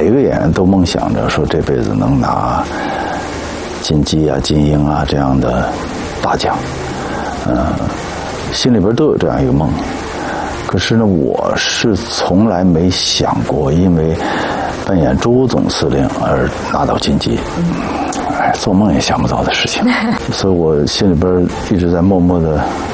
每个演员都梦想着说这辈子能拿金鸡啊、金鹰啊这样的大奖，心里边都有这样一个梦。可是呢，我是从来没想过因为扮演朱总司令而拿到金鸡，做梦也想不到的事情。所以我心里边一直在默默的